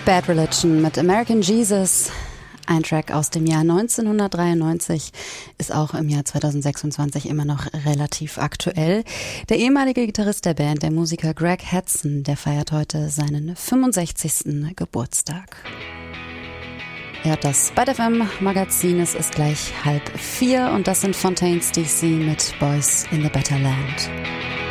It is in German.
Bad Religion mit American Jesus. Ein Track aus dem Jahr 1993 ist auch im Jahr 2026 immer noch relativ aktuell. Der ehemalige Gitarrist der Band, der Musiker Greg Hudson, der feiert heute seinen 65. Geburtstag. Ihr hört das Byte FM Magazin, es ist gleich 3:30 und das sind Fontaines DC mit Boys in the Better Land.